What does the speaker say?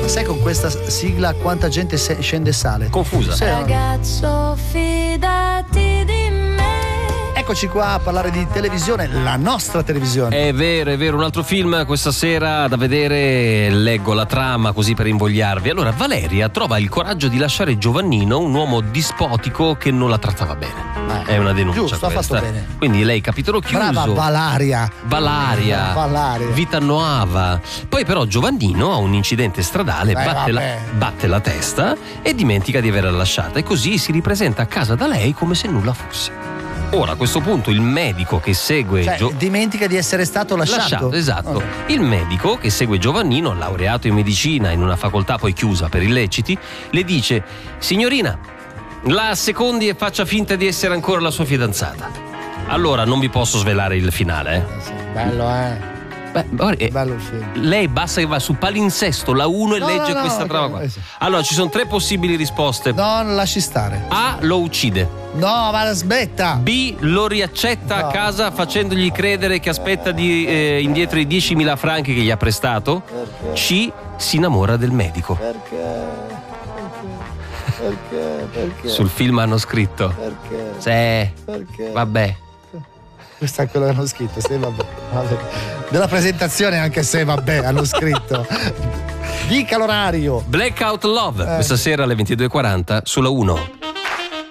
Sai con questa sigla quanta gente scende e sale? Confusa. Sì, Ragazzo, fidati di me. Eccoci qua a parlare di televisione, la nostra televisione. È vero, un altro film questa sera da vedere, leggo la trama così per invogliarvi. Allora, Valeria trova il coraggio di lasciare Giovannino, un uomo dispotico che non la trattava bene. È una denuncia. Giusto, ha questa. fatto bene. Quindi lei, capitolo chiuso. Brava Valaria. Vita nuova. Poi però Giovannino ha un incidente stradale, batte la testa e dimentica di averla lasciata, e così si ripresenta a casa da lei come se nulla fosse. Ora, a questo punto il medico che segue dimentica di essere stato lasciato. Esatto. Okay. Il medico che segue Giovannino, laureato in medicina in una facoltà poi chiusa per illeciti, le dice: signorina, la secondi e faccia finta di essere ancora la sua fidanzata. Allora non vi posso svelare il finale, Sì, bello, bello il film. Lei basta che va su palinsesto la 1 e legge questa trama qua. Allora ci sono 3 possibili risposte. No, non lasci stare. A, lo uccide. No, ma smetta. B, lo riaccetta a casa facendogli credere che aspetta indietro i 10.000 franchi che gli ha prestato. Perché? C, si innamora del medico. Perché? Sul film hanno scritto. Perché? Sì. Perché? Vabbè. Questo è quello che hanno scritto, sì, vabbè. Della presentazione anche se vabbè hanno scritto. Dica l'orario. Blackout Love, questa sera alle 22:40 sulla 1.